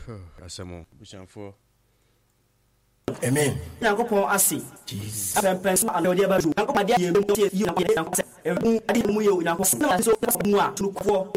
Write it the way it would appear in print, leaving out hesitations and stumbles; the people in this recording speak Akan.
Asamo busanfo. Amen. Yankopon ase. Jesus. Apenso anode ba ju. Yankopon ade ye mu ye yankopon. Adi mu ye yankopon. So mu a